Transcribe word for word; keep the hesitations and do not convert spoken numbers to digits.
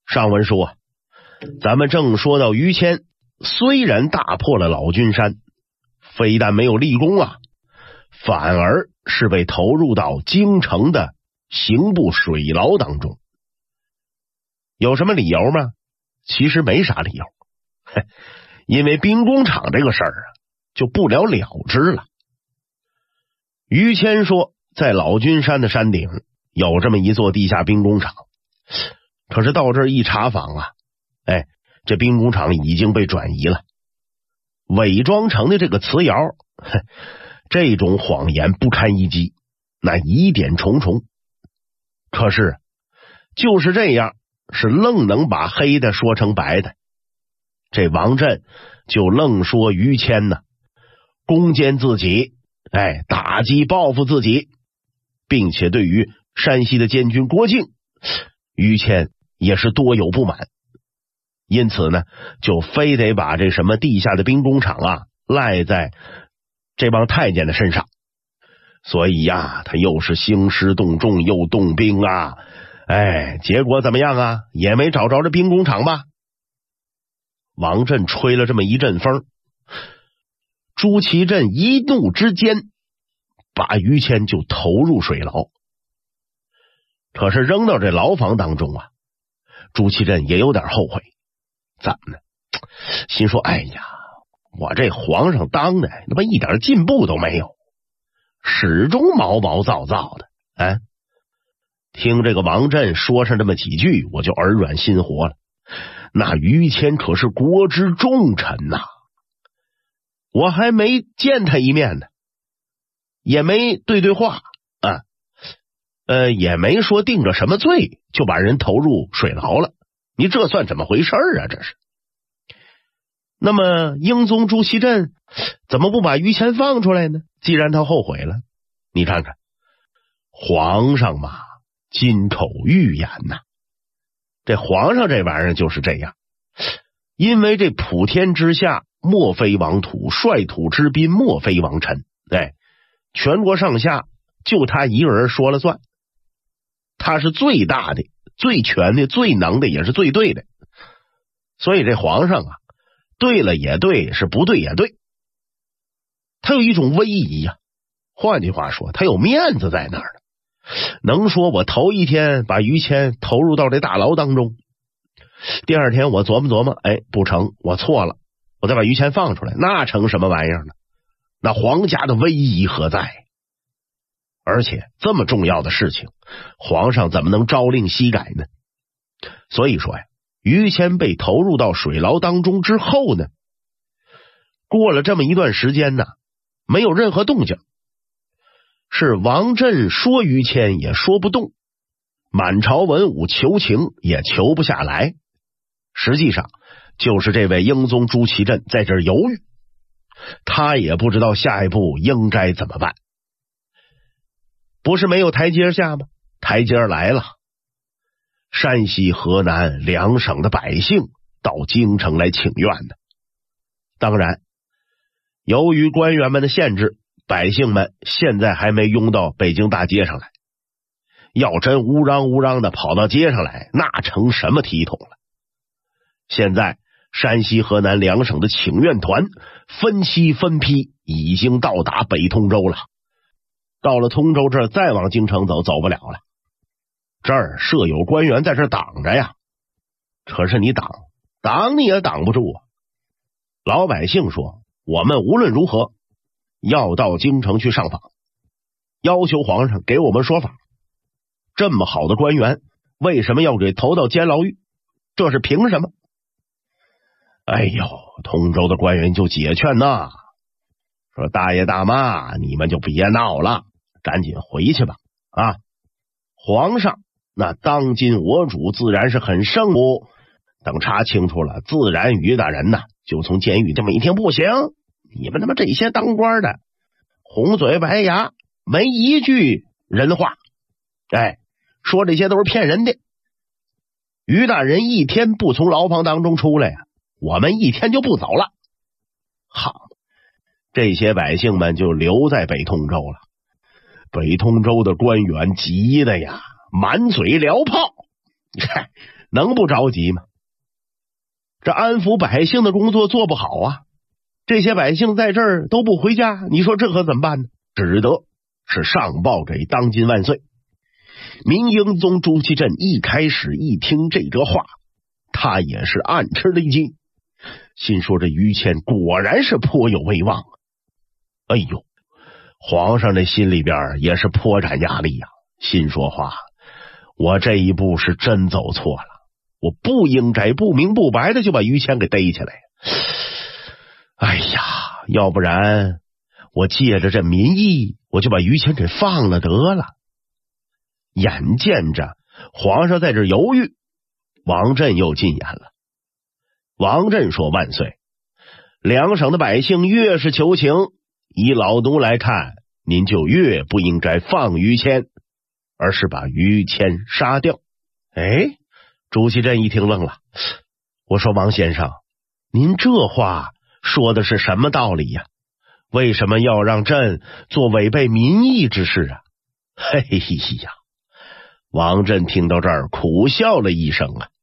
上文书啊，咱们正说到于谦虽然大破了老君山，非但没有立功啊，反而是被投入到京城的刑部水牢当中。有什么理由吗？其实没啥理由，因为兵工厂这个事儿啊，就不了了之了。于谦说，在老君山的山顶有这么一座地下兵工厂，可是到这儿一查访啊，哎，这兵工厂已经被转移了，伪装成的这个瓷窑，这种谎言不堪一击，那疑点重重。可是就是这样，是愣能把黑的说成白的。这王震就愣说于谦呢攻坚自己，哎，打击报复自己，并且对于山西的监军郭靖，于谦也是多有不满，因此呢，就非得把这什么地下的兵工厂啊赖在这帮太监的身上。所以呀，他又是兴师动众，又动兵啊，哎，结果怎么样啊？也没找着这兵工厂吧？王震吹了这么一阵风，朱祁镇一怒之间把于谦就投入水牢。可是扔到这牢房当中啊，朱祁镇也有点后悔。怎么呢？心说，哎呀，我这皇上当的他妈一点进步都没有，始终毛毛躁躁的。啊，听这个王震说上这么几句，我就耳软心活了。那于谦可是国之重臣呐、啊，我还没见他一面呢，也没对对话啊，呃，也没说定着什么罪，就把人投入水牢了。你这算怎么回事啊？这是。那么英宗朱祁镇怎么不把于谦放出来呢？既然他后悔了，你看看皇上嘛，金口玉言呐、啊。这皇上这玩意儿就是这样，因为这普天之下莫非王土，率土之滨莫非王臣，哎，全国上下就他一个人说了算，他是最大的、最全的、最能的，也是最对的。所以这皇上啊，对了也对，是不对也对，他有一种威仪呀、啊。换句话说，他有面子在那儿的。能说我头一天把于谦投入到这大牢当中，第二天我琢磨琢磨，哎，不成，我错了，我再把于谦放出来，那成什么玩意儿呢？那皇家的威仪何在？而且这么重要的事情，皇上怎么能朝令夕改呢？所以说呀，于谦被投入到水牢当中之后呢，过了这么一段时间呢，没有任何动静。是王震说于谦也说不动，满朝文武求情也求不下来。实际上就是这位英宗朱祁镇在这儿犹豫，他也不知道下一步应该怎么办。不是没有台阶下吗？台阶来了，山西河南两省的百姓到京城来请愿的。当然由于官员们的限制，百姓们现在还没拥到北京大街上来，要真乌嚷乌嚷的跑到街上来，那成什么体统了。现在山西河南两省的请愿团分期分批已经到达北通州了，到了通州这儿再往京城走走不了了，这儿设有官员在这儿挡着呀。可是你挡挡你也挡不住啊。老百姓说，我们无论如何要到京城去上访，要求皇上给我们说法。这么好的官员为什么要给投到监牢狱？这是凭什么？哎呦，通州的官员就解劝呐，说大爷大妈，你们就别闹了，赶紧回去吧。啊，皇上那当今我主自然是很圣母，等查清楚了，自然于大人呐就从监狱这么一听，不行，你们他妈这些当官的红嘴白牙，没一句人话，哎，说这些都是骗人的。于大人一天不从牢房当中出来呀、啊，我们一天就不走了。好，这些百姓们就留在北通州了。北通州的官员急的呀，满嘴燎炮， 能不着急吗？这安抚百姓的工作做不好啊，这些百姓在这儿都不回家，你说这可怎么办呢？只得是上报给当今万岁。明英宗朱祁镇一开始一听这则话，他也是暗吃了一惊，心说这于谦果然是颇有威望啊。哎呦，皇上这心里边也是颇感压力呀、啊，心说话，我这一步是真走错了，我不应该不明不白的就把于谦给逮起来。哎呀，要不然我借着这民意，我就把于谦给放了得了。眼见着皇上在这犹豫，王振又进言了。王振说：万岁，两省的百姓越是求情，以老奴来看，您就越不应该放于谦，而是把于谦杀掉。哎，朱祁镇一听愣了，我说王先生，您这话说的是什么道理呀？为什么要让朕做违背民意之事啊？嘿呀！王振听到这儿苦笑了一声啊，